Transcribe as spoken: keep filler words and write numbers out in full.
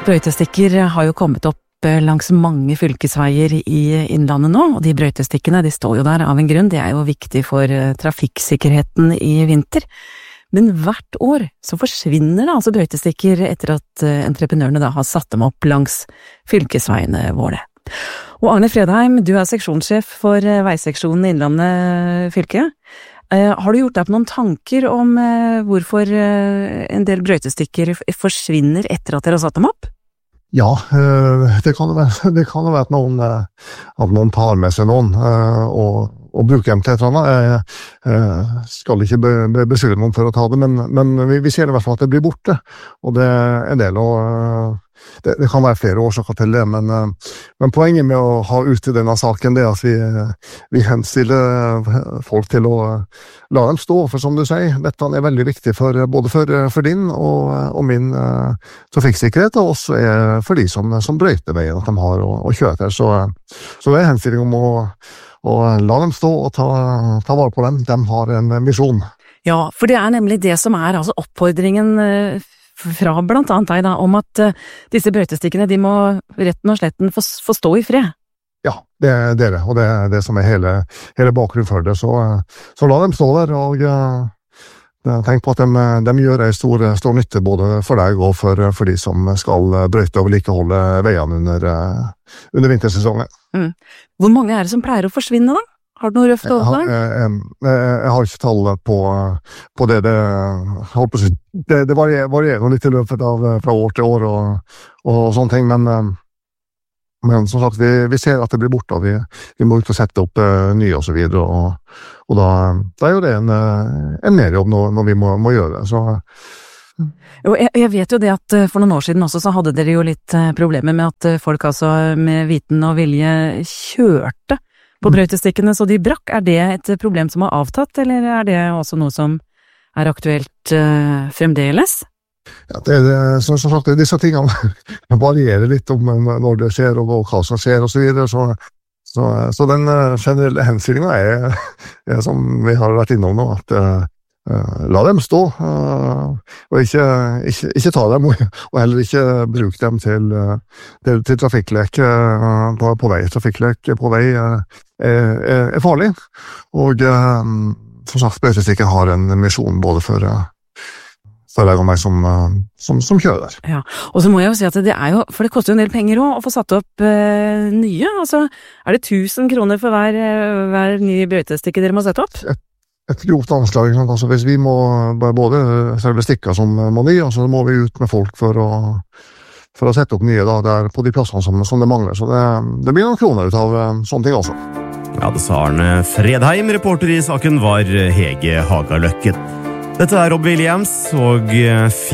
Brøytestikker har jo kommet opp langs mange fylkesveier i innlandet nå, og de brøytestikkene, de står jo der av en grunn, de er jo viktig for trafikksikkerheten i vinter. Men hvert år så forsvinner det altså brøytestikker etter at entreprenørene da har satt dem opp langs fylkesveiene våre. Og Arne Fredheim, du er seksjonssjef for veiseksjonen Innlandet fylke. Har du gjort deg på noen tanker om hvorfor en del brøytestikker forsvinner etter at dere har satt dem opp? Ja, det kan jo være, det kan jo være at noen, at noen tar med seg noen og, og bruker dem til et eller annet. Jeg skal ikke be, be, beskylde noen for å ta det, men, men vi, vi ser i hvert fall at det blir borte. Og det er en del, og det, det kan være flere årsaker til det, men, men poenget med å ha ute denne saken det er at vi, vi henstiller folk til å la dem stå, for som du sier, dette er veldig viktig for, både for, for din og, og min uh, trafikksikkerhet, og også er for de som, som brøyter veien at de har å, å kjøre til. Så, så det er henstilling om å, å la dem stå og ta, ta vare på dem. De har en misjon. Ja, for det er nemlig det som er altså oppfordringen uh, fra blant annet deg da, om at uh, disse brøytestikkene, de må retten og sletten få, få stå i fred. Ja, det er det, og det er det som er hele, hele bakgrunnen for det. Så, så la dem stå der, og uh, tenk på at de, de gjør en stor, stor nytte både for deg og for, for de som skal brøyte og vedlikeholde veiene under, uh, under vintersesongen. Mm. Hvor mange er det som pleier å forsvinne da? Har du noe røft over det? Jeg, jeg, jeg, jeg har ikke tallet på, på det. Det, på å si, det, det varierer litt i løpet av fra år til år og, og sånne ting, men, men som sagt, vi, vi ser at det blir borte, og vi, vi må ut og sette opp uh, nye og så videre, og, og da, da er jo det en, en merjobb når, når vi må, må gjøre det. Så Jo, jeg, jeg vet jo det at for noen år siden også så hadde dere jo litt problemer med at folk altså med viten og vilje kjørte på brøytestikkene, så de brakk. Er det et problem som har avtatt, eller er det også noe som er aktuelt uh, fremdeles? Ja, det er som sagt, disse tingene varierer litt om når det skjer og hva som skjer og så videre, så, så, så den generelle henstillingen er, er som vi har vært innom nå, at uh, la dem stå, uh, og ikke, ikke, ikke ta dem, og heller ikke bruke dem til, til, til trafikklek uh, på, på vei. Trafikklek på vei uh, er, er farlig, og uh, som sagt, brøytestikken har en misjon både for, uh, for deg og meg som, uh, som, som kjører der. Ja, og så må jeg jo si at det er jo, for det koster jo en del penger også, å få satt opp uh, nye, altså er det tusen kroner for hver, hver nye brøytestikke dere må sette opp? Et, et grovt anslag, altså hvis vi må både selve stikka som må ny, og så må vi ut med folk for å, for å sette opp nye da, der på de plassene som, som det mangler, så det, det blir noen kroner ut av sånne ting også. Ja, det sa Arne Fredheim, reporter i saken var Hege Hagaløkken. Dette er Rob Williams, og